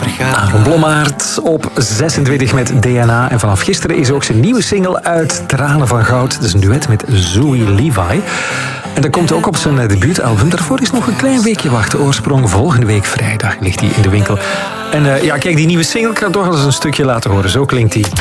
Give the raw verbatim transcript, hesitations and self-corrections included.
vergaan. Aaron Blommaert op zesentwintig met D N A. En vanaf gisteren is ook zijn nieuwe single uit, Tranen van Goud. Dat is een duet met Zoe Levi. En dat komt ook op zijn debuutalbum. Daarvoor is nog een klein weekje wachten. Oorsprong volgende week vrijdag ligt hij in de winkel. En uh, ja, kijk, die nieuwe single kan ik toch al eens een stukje laten horen. Zo klinkt hij.